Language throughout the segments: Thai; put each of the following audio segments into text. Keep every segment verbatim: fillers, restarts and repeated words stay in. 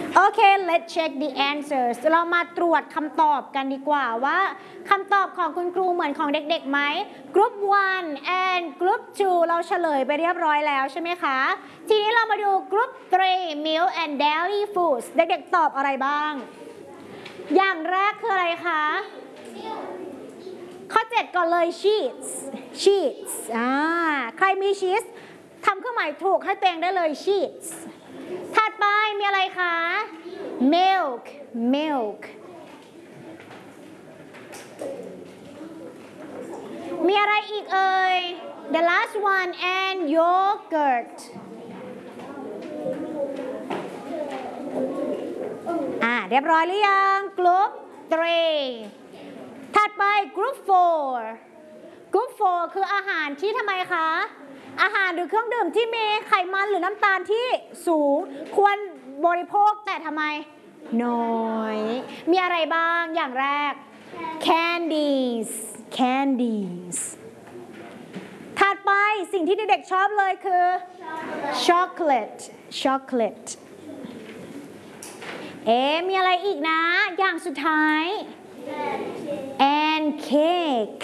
โอเค let's check the answers เรามาตรวจคำตอบกันดีกว่าว่าคำตอบของคุณครูเหมือนของเด็กๆไหม Group วัน and Group ทู เราเฉลยไปเรียบร้อยแล้วใช่ไหมคะ ทีนี้เรามาดู Group ทรี milk and dairy foods เด็กๆตอบอะไรบ้าง อย่างแรกคืออะไรคะ ข้อเจ็ดก่อนเลย sheets sheets อ่าใครมีชีสทำเครื่องหมายถูกให้ตัวเองได้เลย sheets ถัดไปมีอะไรคะ milk milk มีอะไรอีกเอ่ย the last one and yogurt อ่าเรียบร้อยหรือยัง group ทรี ถัดไป group โฟร์ group โฟร์คืออาหารที่ทำไมคะอาหารหรือเครื่องดื่มที่มีไขมันหรือน้ำตาลที่สูงควรบริโภคแต่ทำไมน้อยมีอะไรบ้างอย่างแรก candies candies ถัดไปสิ่งที่เด็กๆชอบเลยคือ chocolate chocolate เอ๊ะมีอะไรอีกนะอย่างสุดท้าย and cake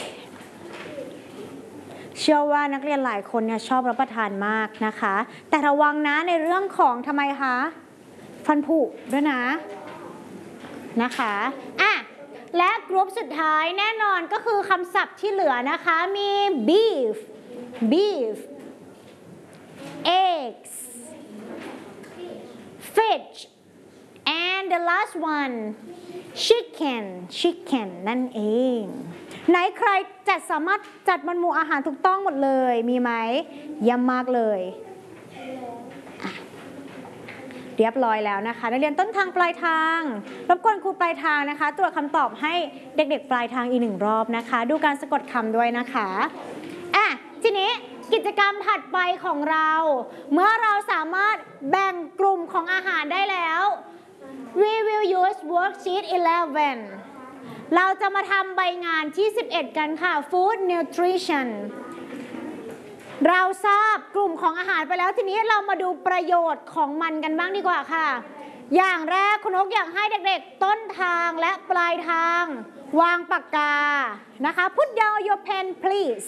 เชื่อว่านักเรียนหลายคนเนี่ยชอบรับประทานมากนะคะแต่ระวังนะในเรื่องของทำไมคะฟันผุด้วยนะนะคะอ่ะและกรุ๊ปสุดท้ายแน่นอนก็คือคำศัพท์ที่เหลือนะคะมี beef beef eggs fish and the last one chicken chicken นั่นเองไหนใครจะสามารถจัดมันหมู่อาหารถูกต้องหมดเลยมีไหมเยี่ยมมากเลยเรียบร้อยแล้วนะคะนักเรียนต้นทางปลายทางรบกวนครูปลายทางนะคะตรวจคำตอบให้เด็กๆปลายทางอีกหนึ่งรอบนะคะดูการสะกดคำด้วยนะคะอ่ะทีนี้กิจกรรมถัดไปของเราเมื่อเราสามารถแบ่งกลุ่มของอาหารได้แล้ว we will use worksheet สิบเอ็ดเราจะมาทำใบงานที่สิบเอ็ดกันค่ะ food nutrition เราทราบกลุ่มของอาหารไปแล้วทีนี้เรามาดูประโยชน์ของมันกันบ้างดีกว่าค่ะอย่างแรกคุณนกอยากให้เด็กๆต้นทางและปลายทางวางปากกานะคะ put down your pen please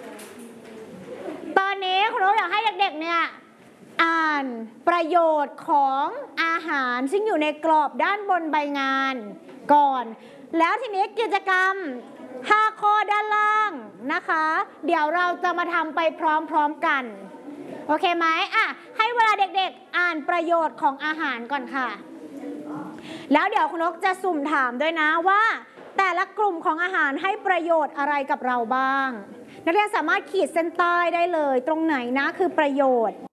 ตอนนี้คุณนกอยากให้เด็กๆเนี่ยอ่านประโยชน์ของอาหารซึ่งอยู่ในกรอบด้านบนใบงานก่อนแล้วทีนี้กิจกรรมห้าข้อด้านล่างนะคะเดี๋ยวเราจะมาทำไปพร้อมๆกันโอเคไหมอ่ะให้เวลาเด็กๆอ่านประโยชน์ของอาหารก่อนค่ะแล้วเดี๋ยวคุณนกจะสุ่มถามด้วยนะว่าแต่ละกลุ่มของอาหารให้ประโยชน์อะไรกับเราบ้างนักเรียนสามารถขีดเส้นใต้ได้เลยตรงไหนนะคือประโยชน์